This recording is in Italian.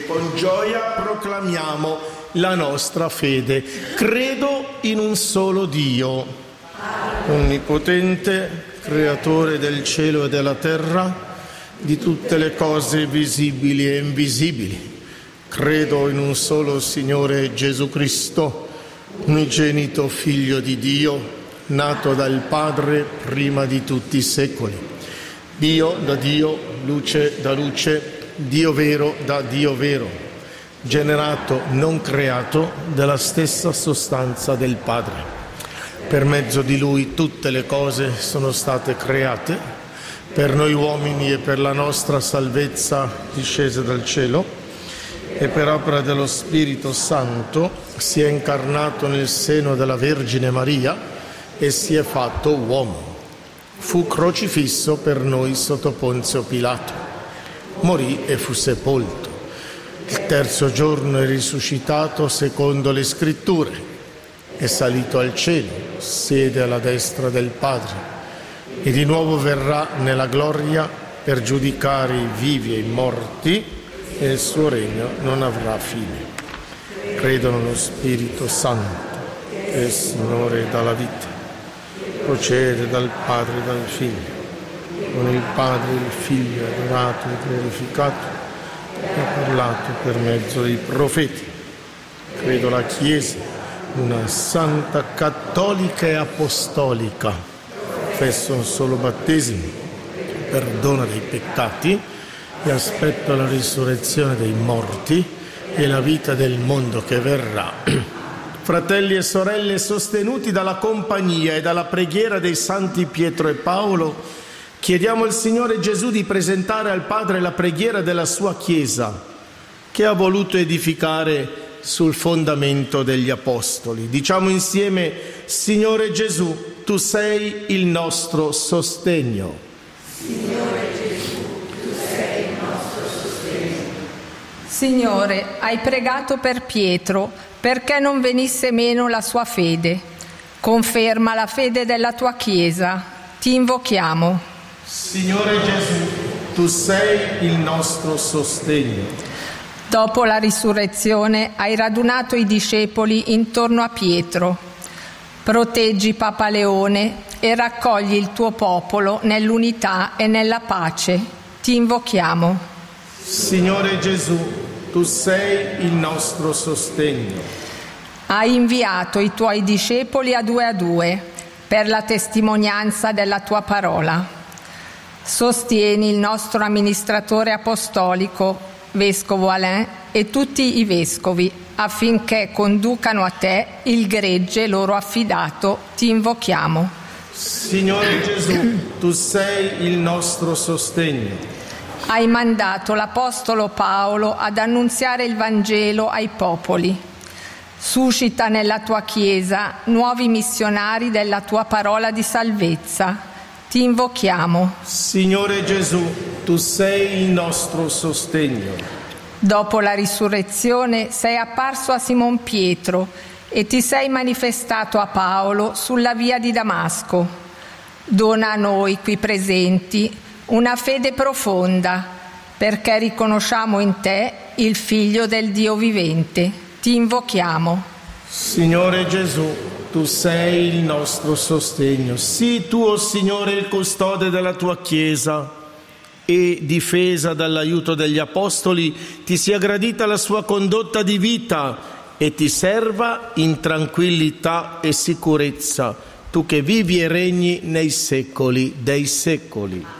con gioia proclamiamo la nostra fede. Credo in un solo Dio, onnipotente, creatore del cielo e della terra, di tutte le cose visibili e invisibili. Credo in un solo Signore Gesù Cristo, unigenito Figlio di Dio, nato dal Padre prima di tutti i secoli. Dio da Dio, luce da luce, Dio vero da Dio vero, generato, non creato, della stessa sostanza del Padre. Per mezzo di Lui tutte le cose sono state create, per noi uomini e per la nostra salvezza discese dal cielo, e per opera dello Spirito Santo si è incarnato nel seno della Vergine Maria e si è fatto uomo. Fu crocifisso per noi sotto Ponzio Pilato, morì e fu sepolto. Il terzo giorno è risuscitato secondo le Scritture, è salito al cielo, siede alla destra del Padre e di nuovo verrà nella gloria per giudicare i vivi e i morti, e il suo regno non avrà fine. Credo nello Spirito Santo, che è il Signore dalla vita, procede dal Padre e dal Figlio, con il Padre e il Figlio adorato e glorificato, che ha parlato per mezzo dei profeti. Credo la Chiesa, una santa, cattolica e apostolica, confesso un solo battesimo, perdono dei peccati, e aspetto la risurrezione dei morti e la vita del mondo che verrà. Fratelli e sorelle, sostenuti dalla compagnia e dalla preghiera dei santi Pietro e Paolo, chiediamo al Signore Gesù di presentare al Padre la preghiera della sua Chiesa, che ha voluto edificare sul fondamento degli Apostoli. Diciamo insieme: Signore Gesù, tu sei il nostro sostegno. Signore Gesù, Signore, hai pregato per Pietro perché non venisse meno la sua fede. Conferma la fede della tua Chiesa. Ti invochiamo. Signore Gesù, tu sei il nostro sostegno. Dopo la risurrezione hai radunato i discepoli intorno a Pietro. Proteggi Papa Leone e raccogli il tuo popolo nell'unità e nella pace. Ti invochiamo. Signore Gesù, tu sei il nostro sostegno. Hai inviato i tuoi discepoli a due per la testimonianza della tua parola. Sostieni il nostro amministratore apostolico, Vescovo Alain, e tutti i vescovi, affinché conducano a te il gregge loro affidato. Ti invochiamo. Signore Gesù, tu sei il nostro sostegno. Hai mandato l'Apostolo Paolo ad annunziare il Vangelo ai popoli. Suscita nella tua Chiesa nuovi missionari della tua parola di salvezza. Ti invochiamo. Signore Gesù, tu sei il nostro sostegno. Dopo la risurrezione sei apparso a Simon Pietro e ti sei manifestato a Paolo sulla via di Damasco. Dona a noi qui presenti una fede profonda, perché riconosciamo in te il Figlio del Dio vivente. Ti invochiamo. Signore Gesù, tu sei il nostro sostegno. Sii tu, o Signore, il custode della tua Chiesa, e, difesa dall'aiuto degli Apostoli, ti sia gradita la sua condotta di vita e ti serva in tranquillità e sicurezza, tu che vivi e regni nei secoli dei secoli.